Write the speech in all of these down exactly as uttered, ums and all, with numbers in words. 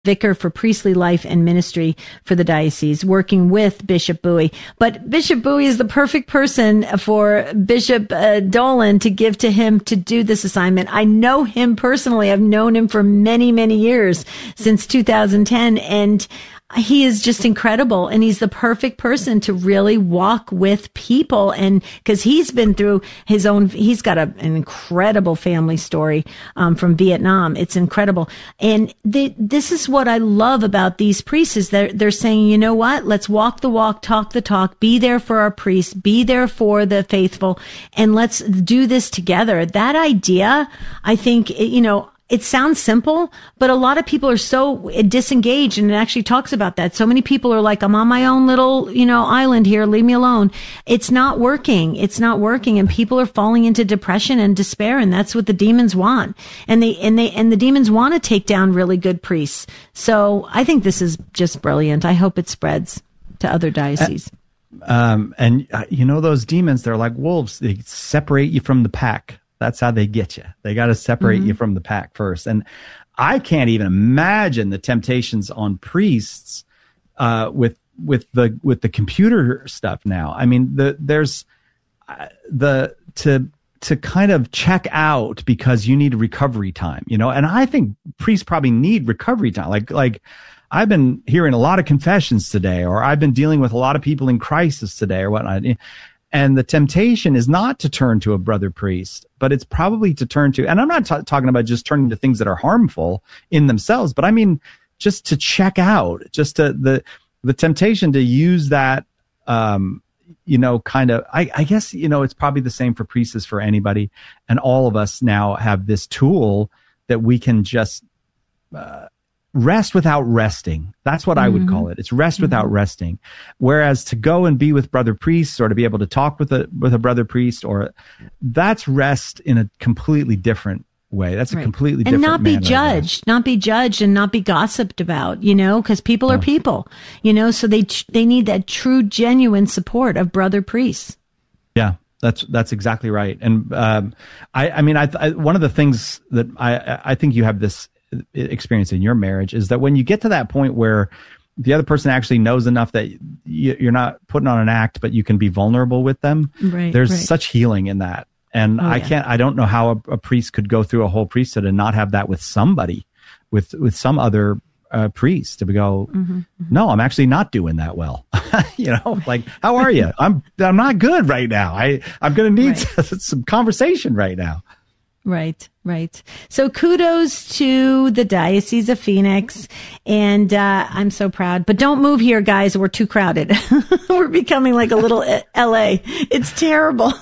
vicar for priestly life and ministry for the diocese, working with Bishop Bowie. But Bishop Bowie is the perfect person for Bishop uh, Dolan to give to him to do this assignment. I know him personally. I've known him for many, many years, since two thousand ten, and he is just incredible, and he's the perfect person to really walk with people. And because he's been through his own, he's got a, an incredible family story um, from Vietnam. It's incredible. And they, this is what I love about these priests is they're, they're saying, you know what? Let's walk the walk, talk the talk, be there for our priests, be there for the faithful, and let's do this together. That idea, I think, you know, it sounds simple, but a lot of people are so disengaged, and it actually talks about that. So many people are like, I'm on my own little, you know, island here. Leave me alone. It's not working. It's not working. And people are falling into depression and despair. And that's what the demons want. And they, and they, and the demons want to take down really good priests. So I think this is just brilliant. I hope it spreads to other dioceses. Um, and uh, you know, those demons, they're like wolves. They separate you from the pack. That's how they get you. They got to separate mm-hmm. you from the pack first. And I can't even imagine the temptations on priests uh, with with the with the computer stuff now. I mean, the there's uh, the to to kind of check out because you need recovery time, you know. And I think priests probably need recovery time. Like like I've been hearing a lot of confessions today, or I've been dealing with a lot of people in crisis today, or whatnot. And the temptation is not to turn to a brother priest, but it's probably to turn to, and I'm not t- talking about just turning to things that are harmful in themselves, but I mean, just to check out, just to the, the temptation to use that, um, you know, kind of, I, I guess, you know, it's probably the same for priests as for anybody. And all of us now have this tool that we can just, uh, rest without resting. That's what mm-hmm. I would call it. It's rest mm-hmm. without resting. Whereas to go and be with brother priests, or to be able to talk with a with a brother priest, or that's rest in a completely different way. That's right. a completely different and not be judged, not be judged, and not be gossiped about. You know, because people no. are people. You know, so they they need that true, genuine support of brother priests. Yeah. That's that's exactly right. And um, I I mean I, I one of the things that I I think you have this experience in your marriage is that when you get to that point where the other person actually knows enough that you're not putting on an act, but you can be vulnerable with them. Right, there's right. such healing in that. And oh, I yeah. can't, I don't know how a, a priest could go through a whole priesthood and not have that with somebody, with, with some other uh, priest to go, mm-hmm, mm-hmm. no, I'm actually not doing that well. you know, like, how are you? I'm, I'm not good right now. I, I'm going to need right. some, some conversation right now. Right, right. So kudos to the Diocese of Phoenix, and uh, I'm so proud. But don't move here, guys. We're too crowded. We're becoming like a little L A. It's terrible.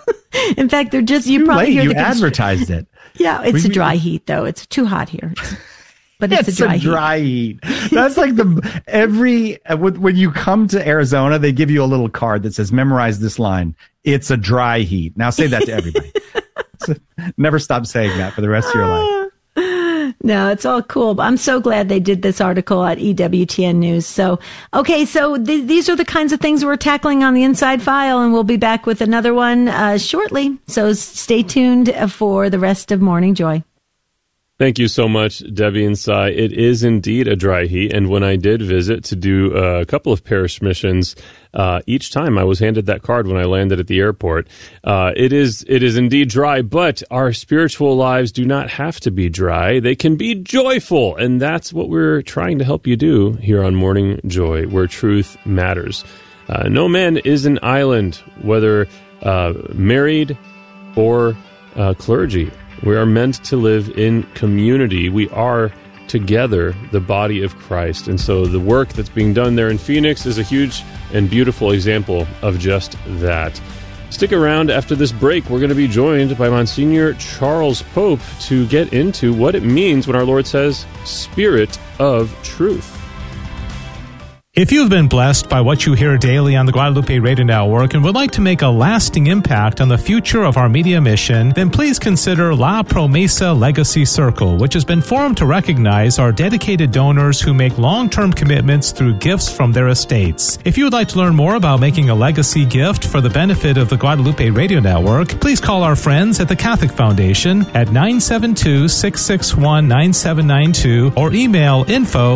In fact, they're just you too probably late. hear you the advertised it. Yeah, it's we, a dry heat though. It's too hot here. It's, but it's, it's a dry, a dry heat. heat. That's like the every when you come to Arizona, they give you a little card that says memorize this line. It's a dry heat. Now say that to everybody. So never stop saying that for the rest of your life. No, it's all cool. But I'm so glad they did this article at E W T N News. So, okay, so th- these are the kinds of things we're tackling on the Inside File, and we'll be back with another one uh, shortly. So stay tuned for the rest of Morning Joy. Thank you so much, Debbie and Cy. It is indeed a dry heat, and when I did visit to do a couple of parish missions, uh, each time I was handed that card when I landed at the airport. Uh, it is it is indeed dry, but our spiritual lives do not have to be dry. They can be joyful, and that's what we're trying to help you do here on Morning Joy, where truth matters. Uh, no man is an island, whether uh, married or uh, clergy. We are meant to live in community. We are together the body of Christ. And so the work that's being done there in Phoenix is a huge and beautiful example of just that. Stick around after this break. We're going to be joined by Monsignor Charles Pope to get into what it means when our Lord says, Spirit of Truth. If you've been blessed by what you hear daily on the Guadalupe Radio Network and would like to make a lasting impact on the future of our media mission, then please consider La Promesa Legacy Circle, which has been formed to recognize our dedicated donors who make long-term commitments through gifts from their estates. If you would like to learn more about making a legacy gift for the benefit of the Guadalupe Radio Network, please call our friends at the Catholic Foundation at nine seven two, six six one, nine seven nine two or email info